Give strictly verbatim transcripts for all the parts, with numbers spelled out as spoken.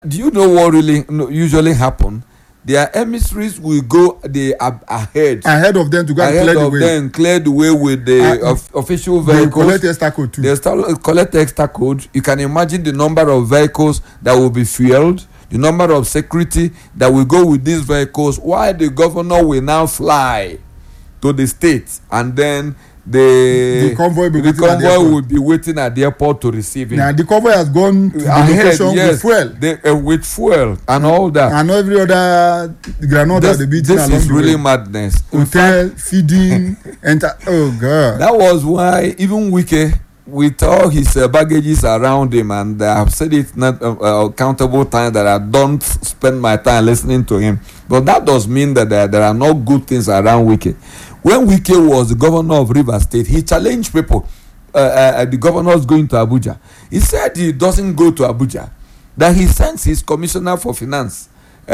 Do you know what really no, usually happen? Their emissaries will go they are ahead ahead of them to go and ahead clear the of way. them clear the way with the Uh, of, official They vehicles. collect extra code too. They start collect extra code. You can imagine the number of vehicles that will be fueled, the number of security that will go with these vehicles, while the governor will now fly to the state, and then the The convoy be the waiting at the convoy airport. will be waiting at the airport to receive him. Now the convoy has gone to the Ahead, location yes, with fuel. they, uh, with fuel and all that. And every other granite This, that they beating this along is the really way. madness. In Hotel, feeding, enter. Oh God. That was why even Wike, with all his uh, baggages around him, and uh, I've said it not uh, uh, countable times that I don't spend my time listening to him, but that does mean that there, there are no good things around Wike. When Wike was the governor of Rivers State, he challenged people. Uh, uh, the governors going to Abuja. He said he doesn't go to Abuja, that he sends his commissioner for finance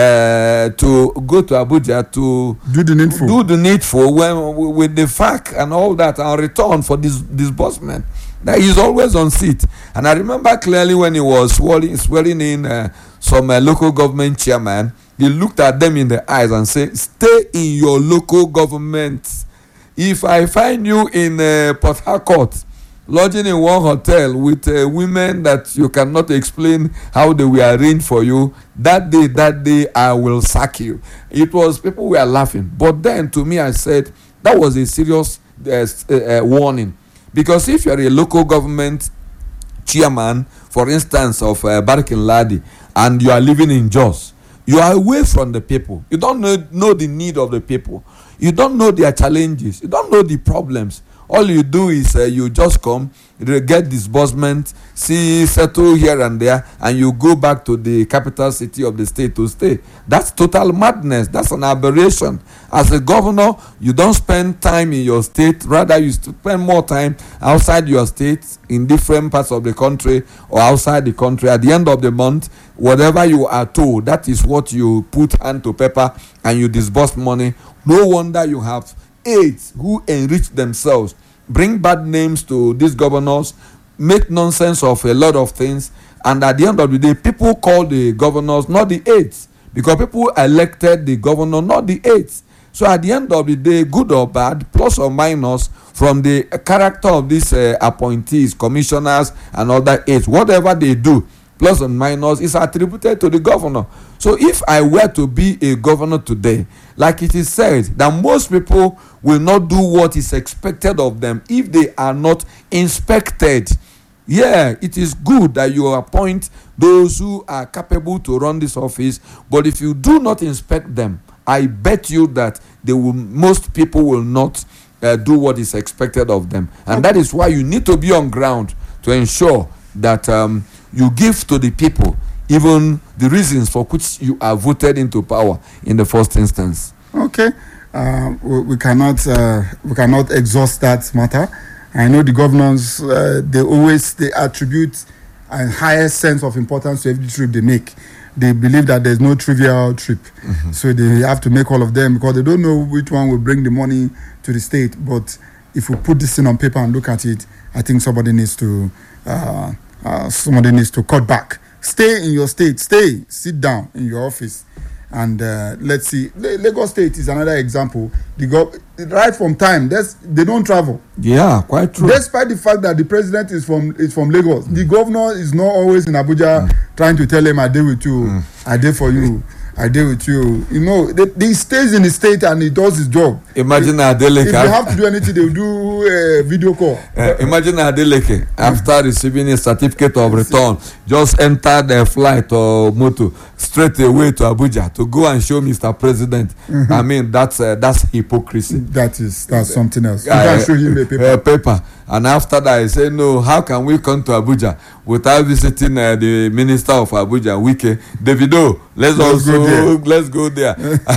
uh, to go to Abuja to Do the needful. do the needful when, with the F A Q and all that, and return for this disbursement. That he's always on seat. And I remember clearly when he was swearing, swearing in uh, some uh, local government chairman, he looked at them in the eyes and said, "Stay in your local government. If I find you in uh, Port Harcourt, lodging in one hotel with uh, women that you cannot explain how they were arranged for you, that day, that day, I will sack you." It was, people were laughing. But then to me, I said, that was a serious uh, uh, warning. Because if you're a local government chairman, for instance, of uh, Barkin Ladi, and you are living in Jos, you are away from the people. You don't know, know the need of the people. You don't know their challenges. You don't know the problems. All you do is uh, you just come, you get disbursement, see, settle here and there, and you go back to the capital city of the state to stay. That's total madness. That's an aberration. As a governor, you don't spend time in your state. Rather, you spend more time outside your state, in different parts of the country or outside the country. At the end of the month, whatever you are told, that is what you put hand to paper and you disburse money. No wonder you have aides who enrich themselves, bring bad names to these governors, make nonsense of a lot of things, and at the end of the day, people call the governors, not the aides, because people elected the governor, not the aides. So at the end of the day, good or bad, plus or minus, from the character of these uh, appointees, commissioners, and other aides, whatever they do, plus and minus, is attributed to the governor. So if I were to be a governor today, like it is said, that most people will not do what is expected of them if they are not inspected. Yeah, it is good that you appoint those who are capable to run this office, but if you do not inspect them, I bet you that they will, most people will not uh, do what is expected of them. And that is why you need to be on ground to ensure that um, you give to the people even the reasons for which you are voted into power in the first instance. Okay, uh, we, we cannot uh, we cannot exhaust that matter. I know the governors uh, they always they attribute a higher sense of importance to every trip they make. They believe that there's no trivial trip, mm-hmm. so they have to make all of them because they don't know which one will bring the money to the state. But if we put this thing on paper and look at it, I think somebody needs to uh, uh, somebody needs to cut back. Stay in your state. Stay. Sit down in your office, and uh, let's see. Lagos State is another example. The go- right from time, that's, they don't travel. Yeah, quite true. Despite the fact that the president is from is from Lagos, mm. the governor is not always in Abuja mm. trying to tell him, "I deal with you. Mm. I deal for you. I deal with you." You know, they, they stays in the state and he does his job. Imagine if, Adeleke. If they have to do anything, they will do a video call. Uh, imagine Adeleke after receiving a certificate of return, just enter the flight or motor straight away to Abuja to go and show Mister President. Mm-hmm. I mean, that's uh, that's hypocrisy. That is that's something else. You uh, can show him a paper. Uh, paper. And after that, I say, no, how can we come to Abuja without visiting uh, the Minister of Abuja, Wike? Davido, let's, let's also go let's go there.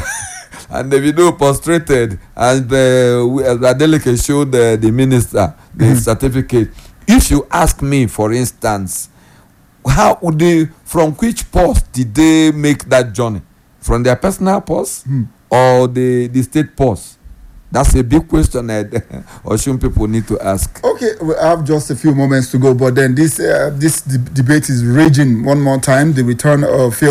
And Davido prostrated, and uh, Adeleke showed uh, the minister the mm-hmm. certificate. If you ask me, for instance, how would they, from which purse did they make that journey? From their personal purse mm. or the, the state purse? That's a big question that Osun people need to ask. Okay, we have just a few moments to go, but then this uh, this de- debate is raging one more time. The return of